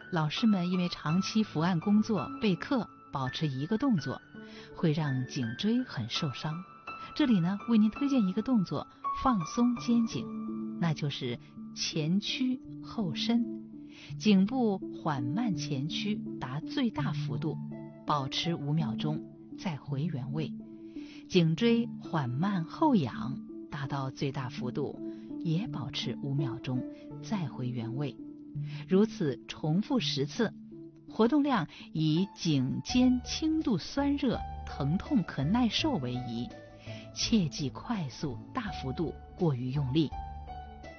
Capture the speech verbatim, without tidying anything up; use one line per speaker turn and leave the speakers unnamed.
老师们因为长期伏案工作备课，保持一个动作会让颈椎很受伤。这里呢，为您推荐一个动作，放松肩颈，那就是前屈后伸，颈部缓慢前屈达最大幅度，保持五秒钟，再回原位。颈椎缓慢后仰，达到最大幅度，也保持五秒钟，再回原位。如此重复十次，活动量以颈肩轻度酸热、疼痛可耐受为宜，切忌快速大幅度过于用力。